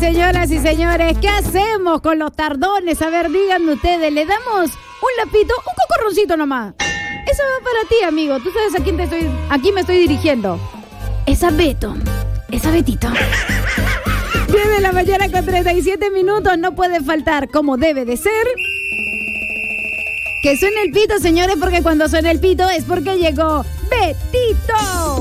señoras y señores, ¿qué hacemos con los tardones? A ver, díganme ustedes, ¿le damos un lapito, un cocorroncito nomás? Eso va para ti, amigo. Tú sabes a quién me estoy dirigiendo. Esa Betito. 10 de la mañana con 37 minutos. No puede faltar, como debe de ser, que suene el pito, señores, porque cuando suena el pito es porque llegó Betito.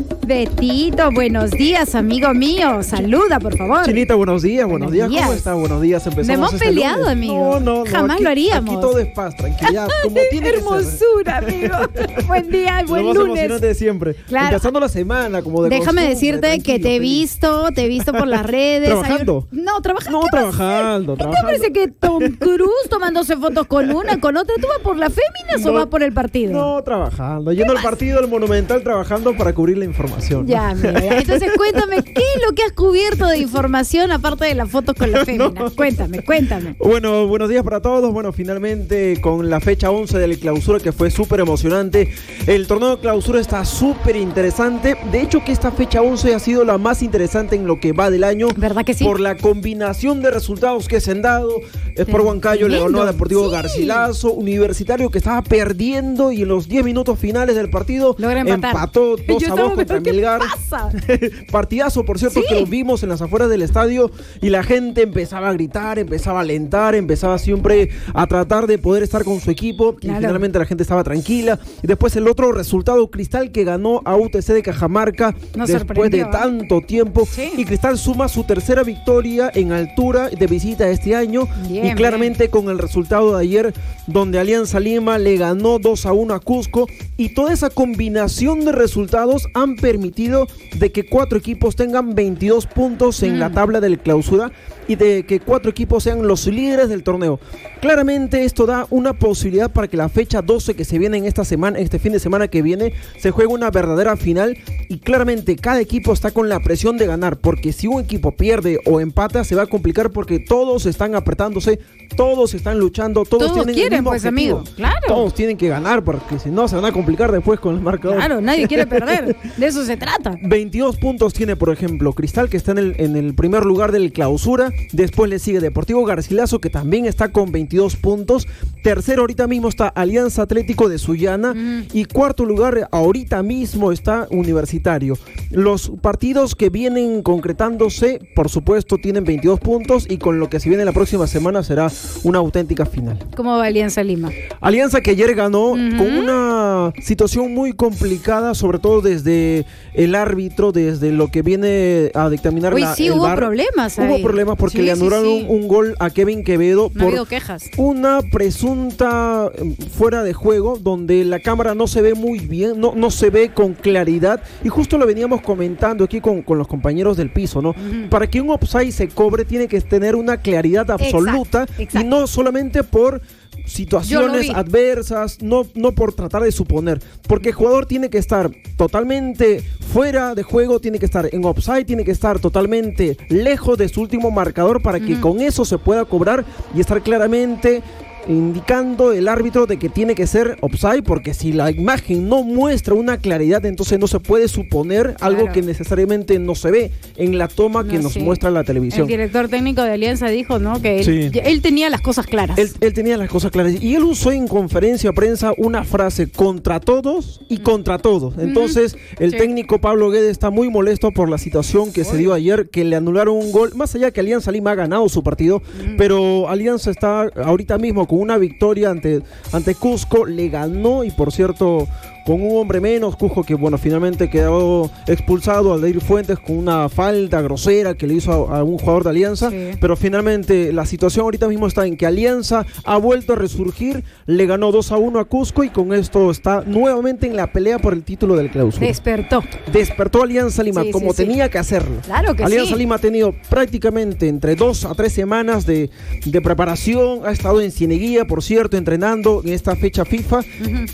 Betito, buenos días, amigo mío. Saluda, por favor. Chinita, buenos días. ¿Cómo está? Buenos días. Empezamos. ¿Me hemos peleado, lunes. amigo? No. Jamás aquí, lo haríamos. Aquí todo es paz, tranquilidad. Como tiene hermosura, amigo. Buen día y buen lo más lunes. emocionante de siempre. Claro. Empezando la semana, como de Déjame costumbre, decirte que te he visto por las redes. ¿Trabajando? Trabajando. No, trabajando. ¿Qué te parece que Tom Cruise tomándose fotos con una, con otra? ¿Tú vas por las féminas o vas por el partido? No, trabajando. Yendo al partido del Monumental, trabajando para cubrir la información. Ya, amigo. Entonces, cuéntame, ¿qué es lo que has cubierto de información aparte de las fotos con las féminas? Cuéntame. Bueno, buenos días para todos. Bueno, finalmente con la fecha 11 del clausura, que fue súper emocionante. El torneo de clausura está súper interesante. De hecho, que esta fecha 11 ha sido la más interesante en lo que va del año. ¿Verdad que sí? Por la combinación de resultados que se han dado. Sport Huancayo le ganó a Deportivo Garcilaso. Universitario, que estaba perdiendo y en los 10 minutos finales del partido empató 2-2 contra Melgar. Partidazo, por cierto, que lo vimos en las afueras del estadio y la gente empezaba a gritar, empezaba a alentar, empezaba siempre a tratar de poder estar con su equipo. Claro. Y finalmente la gente estaba tranquila. Y después el otro resultado, Cristal, que ganó a UTC de Cajamarca después de tanto tiempo. Sí. Y Cristal suma su tercera victoria en altura de visita este año. Bien, y claramente con el resultado de ayer, donde Alianza Lima le ganó 2-1 a Cusco. Y toda esa combinación de resultados han permitido de que 4 equipos tengan 22 puntos en la tabla del clausura y de que 4 equipos sean los líderes del torneo. Claramente esto da una posibilidad para que la fecha 12 que se viene en esta semana, este fin de semana que viene, se juegue una verdadera final y claramente cada equipo está con la presión de ganar, porque si un equipo pierde o empata se va a complicar porque todos están apretándose, todos están luchando, todos tienen quieren, el mismo pues, objetivo. amigo. Claro. Todos tienen que ganar porque si no se van a complicar después con el marcador. Claro, nadie quiere perder. De eso se trata. 22 puntos tiene, por ejemplo, Cristal, que está en el primer lugar del clausura. Después le sigue Deportivo Garcilaso, que también está con 22 puntos. Tercero ahorita mismo está Alianza Atlético de Sullana. Y cuarto lugar ahorita mismo está Universitario. Los partidos que vienen concretándose, por supuesto, tienen 22 puntos. Y con lo que se viene la próxima semana será una auténtica final. ¿Cómo va Alianza Lima? Alianza, que ayer ganó con una situación muy complicada, sobre todo desde el árbitro, desde lo que viene a dictaminar el hubo VAR. problemas ahí. Hubo problemas porque le anularon un gol a Kevin Quevedo por quejas. Una presunta fuera de juego donde la cámara no se ve muy bien, no se ve con claridad, y justo lo veníamos comentando aquí con los compañeros del piso, ¿no? Para que un offside se cobre tiene que tener una claridad absoluta. Exacto. Y no solamente por situaciones adversas, no por tratar de suponer, porque el jugador tiene que estar totalmente fuera de juego, tiene que estar en offside, tiene que estar totalmente lejos de su último marcador para que con eso se pueda cobrar y estar claramente indicando el árbitro de que tiene que ser offside, porque si la imagen no muestra una claridad, entonces no se puede suponer algo que necesariamente no se ve en la toma que nos muestra la televisión. El director técnico de Alianza dijo, ¿no?, que él tenía las cosas claras. Él tenía las cosas claras y él usó en conferencia de prensa una frase: contra todos y contra todos. Entonces el técnico Pablo Guedes está muy molesto por la situación que se dio ayer, que le anularon un gol, más allá que Alianza Lima ha ganado su partido, pero Alianza está ahorita mismo con una victoria ante Cusco, le ganó, y por cierto con un hombre menos, Cusco, que bueno, finalmente quedó expulsado Aldair Fuentes con una falta grosera que le hizo a un jugador de Alianza, pero finalmente la situación ahorita mismo está en que Alianza ha vuelto a resurgir, le ganó 2-1 a Cusco y con esto está nuevamente en la pelea por el título del clausura. Despertó Alianza Lima como tenía que hacerlo. Claro que Alianza Lima ha tenido prácticamente entre 2 a 3 semanas de preparación, ha estado en Cieneguía, por cierto, entrenando en esta fecha FIFA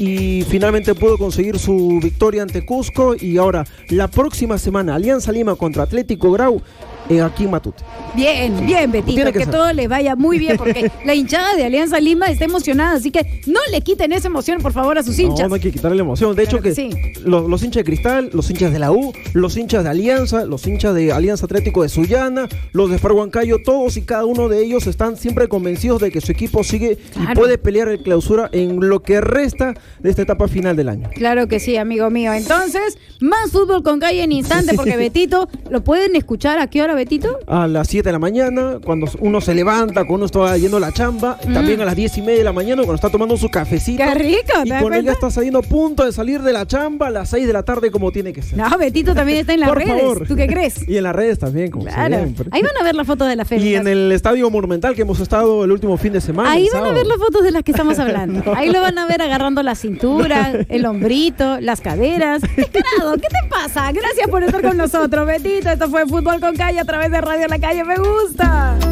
y finalmente pudo conseguir su victoria ante Cusco. Y ahora la próxima semana Alianza Lima contra Atlético Grau aquí en Matute. Bien, bien, Betito, que todo les vaya muy bien, porque la hinchada de Alianza Lima está emocionada, así que no le quiten esa emoción, por favor, a sus hinchas. No hay que quitarle la emoción. De hecho, que sí. Los hinchas de Cristal, los hinchas de la U, los hinchas de Alianza, los hinchas de Alianza Atlético de Sullana, los de Sport Huancayo, todos y cada uno de ellos están siempre convencidos de que su equipo sigue y puede pelear el clausura en lo que resta de esta etapa final del año. Claro que sí, amigo mío. Entonces, más fútbol con calle en instante, porque Betito, ¿lo pueden escuchar a qué hora, Betito? A las 7 de la mañana, cuando uno se levanta, cuando uno está yendo a la chamba, también a las 10:30 de la mañana, cuando está tomando su cafecito. ¡Qué rico! Y cuando ya está saliendo a punto de salir de la chamba a las 6 de la tarde, como tiene que ser. No, Betito también está en las redes. Favor. ¿Tú qué crees? Y en las redes también, como siempre. Ahí van a ver las fotos de la feria. Y en el Estadio Monumental que hemos estado el último fin de semana. Ahí van a ver las fotos de las que estamos hablando. Ahí lo van a ver agarrando la cintura, el hombrito, las caderas. Descarado, ¿qué te pasa? Gracias por estar con nosotros, Betito. Esto fue Fútbol con Calle a través de Radio La Calle. Me gusta.